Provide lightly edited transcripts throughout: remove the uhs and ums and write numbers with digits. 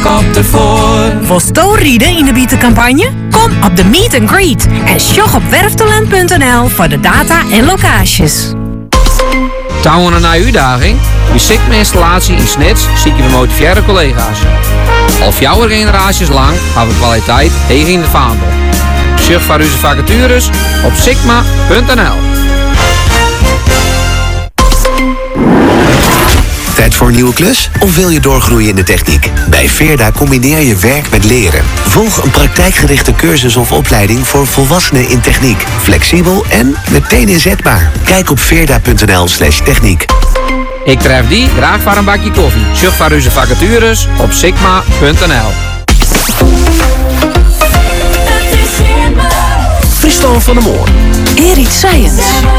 kop ervoor. Wil je rieden in de bietencampagne? Kom op de Meet and Greet en sjog op werftalent.nl voor de data en locaties. Touwen naar uitdaging? Je ziet mijn installatie in Snits ziet je gemotiveerde collega's. Al 4 generaties lang hebben we kwaliteit tegen in de vaandel. Surf voor onze vacatures op sigma.nl. Tijd voor een nieuwe klus? Of wil je doorgroeien in de techniek? Bij Veerda combineer je werk met leren. Volg een praktijkgerichte cursus of opleiding voor volwassenen in techniek. Flexibel en meteen inzetbaar. Kijk op veerda.nl/techniek. Ik tref die graag voor een bakje koffie. Surf voor onze vacatures op sigma.nl. Friesland van de Moor. Erik Science.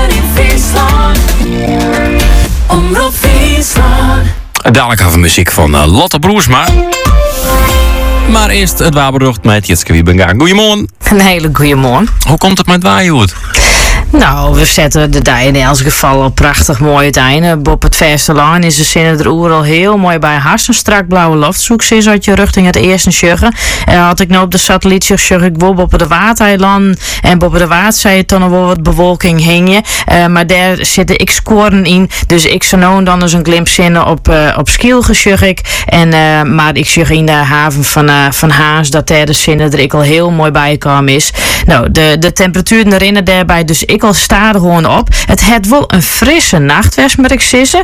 Omroep Friesland. Dadelijk gaan we muziek van Lotte Broersma. Maar eerst het wapenrucht met Jitske Wiebenga. Goedemorgen. Een hele goede morgen. Hoe komt het met Waaierhoed? Nou, we zetten de dijen in elk geval al prachtig mooi uiteindelijk. Op het Vesterlaan is de zinnen er al heel mooi bij Harsen. Strak blauwe luchtzoek is uit je richting het eerste sjuggen. Had ik nou op de satelliet sjug ik wel op de Waardeiland. En op de Waard zei het dan nog wel wat bewolking hing je. Maar daar zitten ik scoren in. Dus ik zou nou dan eens een glimp zinnen op Skielge sjug ik. Maar ik sjug in de haven van Haas dat daar de zinnen er ik al heel mooi bij kwam is. Nou, de temperatuur erin daarbij dus ik al sta er gewoon op. Het had wel een frisse nachtwest, moet ik zeggen.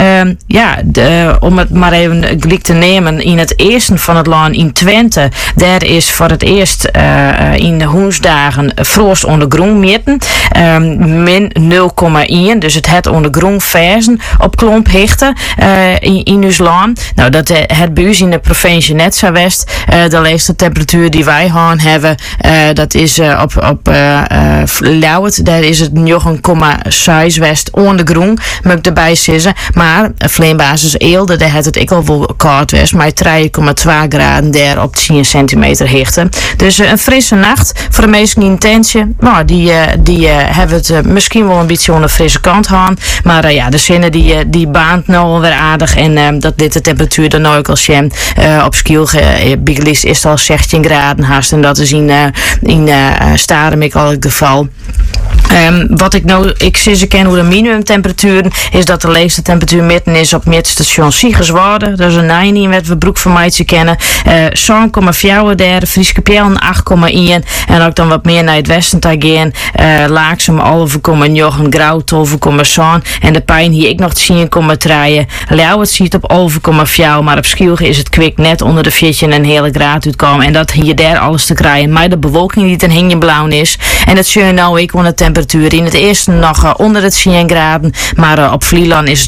Om het maar even gelijk te nemen. In het eerste van het land in Twente. Daar is voor het eerst in de woensdagen frost onder groen meten. Min 0,1. Dus het had onder groen versen op klomp hichten in ons land. Nou, dat het bij ons in de provincie net zo west. De laagste temperatuur die wij gaan hebben. Dat is op Lauwert. Daar is het 9,6 west onder groen. Moet ik erbij zeggen. Maar vleembasis Eelde, daar had het ik al wel koud west. Maar 3,2 graden daar op 10 centimeter hichten. Dus een frisse nacht. Voor de meesten in tentje. Nou, die hebben het misschien wel een beetje aan de frisse kant gaan. Maar de zinnen die baant nou alweer aardig. En dat dit de temperatuur dan ook als je op Skielge Biegelist is al 16 graden haast. En dat is in Staremik al het geval. Wat ik zie ken hoe de minimumtemperatuur is dat de leegste temperatuur midden is op meetstation Siegerswaarde. Dat is een 9 wat we broek van mij te kennen. 7,4 daar, Frieske Pjellen 8,1 en ook dan wat meer naar het westen te gaan. Laaksem 11,9, Grauw 12,7 en de pijn hier ik nog 10,3. Lauwert ziet op 11,4, maar op Schielge is het kwik net onder de 14 en een hele graad uitkomen. En dat hier daar alles te krijgen. Maar de bewolking die ten hingje blauw is. En dat zie je nou ik onder de temperatuur in het eerste nog onder het 10 graden. Maar op Vlieland is het